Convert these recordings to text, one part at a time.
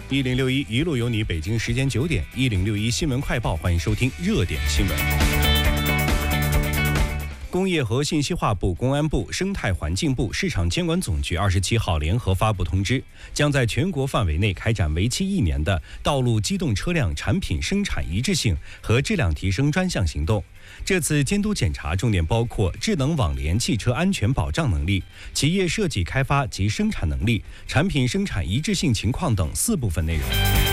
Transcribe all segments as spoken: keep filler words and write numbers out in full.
一零六一一路有你，北京时间九点，一零六一新闻快报，欢迎收听热点新闻。工业和信息化部、公安部、生态环境部、市场监管总局二十七号联合发布通知，将在全国范围内开展为期一年的道路机动车辆产品生产一致性和质量提升专项行动。这次监督检查重点包括智能网联汽车安全保障能力、企业设计开发及生产能力、产品生产一致性情况等四部分内容。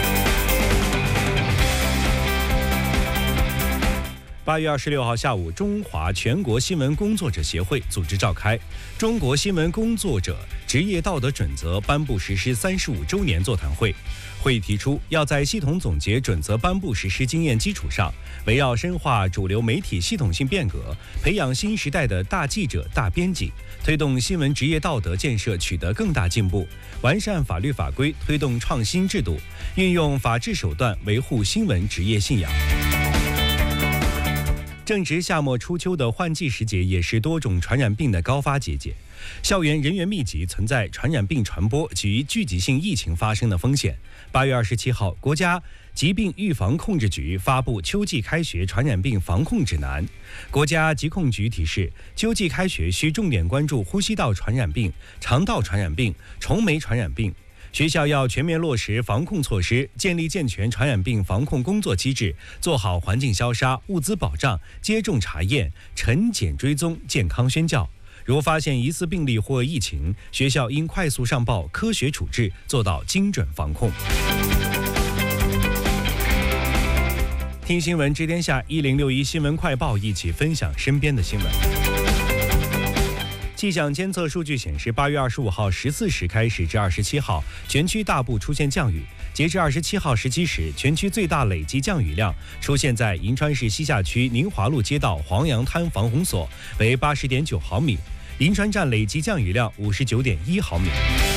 八月二十六号下午，中华全国新闻工作者协会组织召开中国新闻工作者职业道德准则颁布实施三十五周年座谈会。会议提出，要在系统总结准则颁布实施经验基础上，围绕深化主流媒体系统性变革，培养新时代的大记者、大编辑，推动新闻职业道德建设取得更大进步，完善法律法规，推动创新制度，运用法治手段维护新闻职业信仰。正值夏末初秋的换季时节，也是多种传染病的高发节节，校园人员密集，存在传染病传播及聚集性疫情发生的风险。八月二十七号，国家疾病预防控制局发布秋季开学传染病防控指南。国家疾控局提示，秋季开学需重点关注呼吸道传染病、肠道传染病、虫媒传染病。学校要全面落实防控措施，建立健全传染病防控工作机制，做好环境消杀、物资保障、接种查验、诊检追踪、健康宣教。如发现疑似病例或疫情，学校应快速上报、科学处置，做到精准防控。听新闻知天下，一零六一新闻快报，一起分享身边的新闻。气象监测数据显示，八月二十五号十四时开始至二十七号，全区大部出现降雨。截至二十七号十七时，全区最大累计降雨量出现在银川市西夏区宁华路街道黄杨滩防洪所，为八十点九毫米；银川站累计降雨量五十九点一毫米。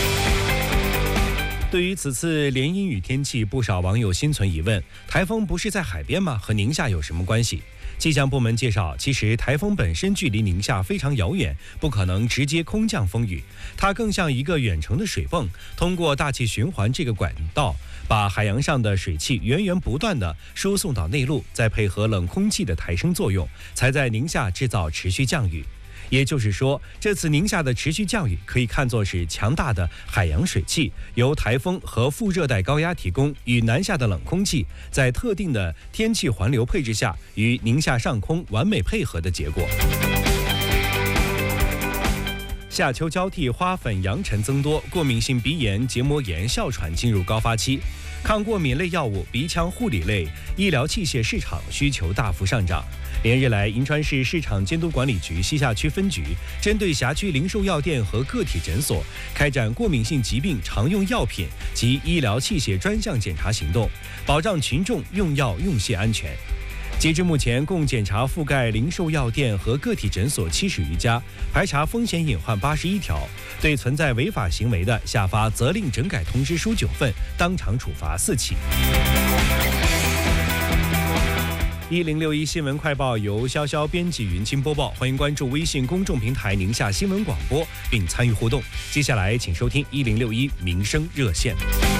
对于此次连阴雨天气，不少网友心存疑问：台风不是在海边吗？和宁夏有什么关系？气象部门介绍，其实台风本身距离宁夏非常遥远，不可能直接空降风雨，它更像一个远程的水泵，通过大气循环这个管道，把海洋上的水汽源源不断地输送到内陆，再配合冷空气的抬升作用，才在宁夏制造持续降雨。也就是说，这次宁夏的持续降雨可以看作是强大的海洋水汽由台风和副热带高压提供，与南下的冷空气在特定的天气环流配置下与宁夏上空完美配合的结果。夏秋交替，花粉扬尘增多，过敏性鼻炎、结膜炎、哮喘进入高发期，抗过敏类药物、鼻腔护理类医疗器械市场需求大幅上涨。连日来，银川市市场监督管理局西夏区分局针对辖区零售药店和个体诊所开展过敏性疾病常用药品及医疗器械专项检查行动，保障群众用药用械安全。截至目前，共检查覆盖零售药店和个体诊所七十余家，排查风险隐患八十一条，对存在违法行为的下发责令整改通知书九份，当场处罚四起。一零六一新闻快报由潇潇编辑、云清播报，欢迎关注微信公众平台宁夏新闻广播并参与互动。接下来请收听一零六一民生热线。